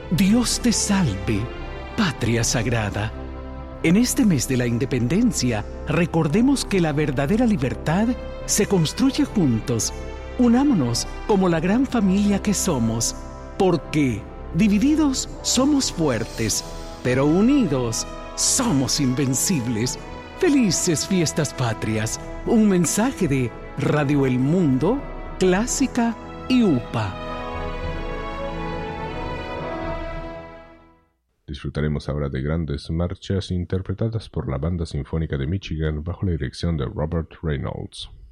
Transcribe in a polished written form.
Dios te salve, patria sagrada. En este mes de la independencia, recordemos que la verdadera libertad se construye juntos. Unámonos como la gran familia que somos, porque divididos somos fuertes, pero unidos somos invencibles. Felices fiestas patrias. Un mensaje de Radio El Mundo, Clásica y UPA. Disfrutaremos ahora de grandes marchas interpretadas por la Banda Sinfónica de Michigan bajo la dirección de Robert Reynolds.